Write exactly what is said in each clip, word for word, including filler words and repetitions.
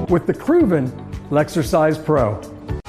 with the Proven Lexercise Pro.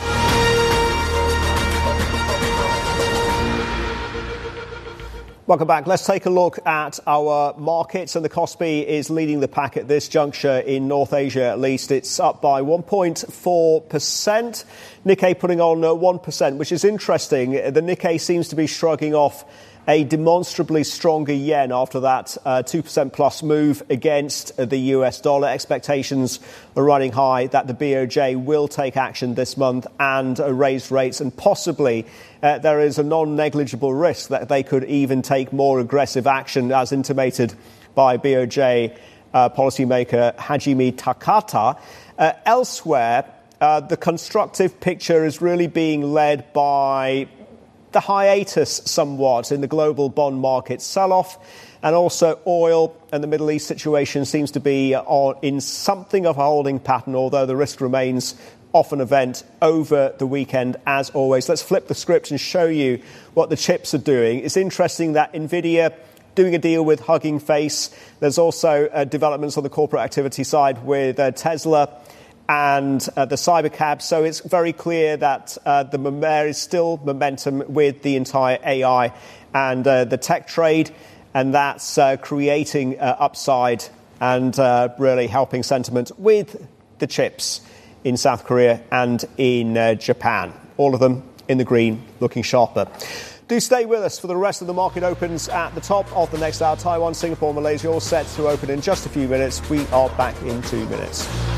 Welcome back. Let's take a look at our markets, and the Kospi is leading the pack at this juncture in North Asia. At least it's up by one point four percent. Nikkei putting on uh, one percent, which is interesting. The Nikkei seems to be shrugging off a demonstrably stronger yen after that uh, two percent plus move against uh, the U S dollar. Expectations are running high that the B O J will take action this month and uh, raise rates, and possibly uh, there is a non-negligible risk that they could even take more aggressive action, as intimated by B O J uh, policymaker Hajime Takata. Uh, elsewhere, uh, the constructive picture is really being led by the hiatus somewhat in the global bond market sell-off, and also oil and the Middle East situation seems to be on, in something of a holding pattern, although the risk remains off an event over the weekend, as always. Let's flip the script and show you what the chips are doing. It's interesting that NVIDIA doing a deal with Hugging Face. There's also uh, developments on the corporate activity side with uh, Tesla and uh, the Cybercab. So it's very clear that uh, the there is still momentum with the entire A I and uh, the tech trade, and that's uh, creating uh, upside and uh, really helping sentiment with the chips in South Korea and in uh, Japan. All of them in the green, looking sharper. Do stay with us for the rest of the market opens at the top of the next hour. Taiwan, Singapore, Malaysia all set to open in just a few minutes. We are back in two minutes.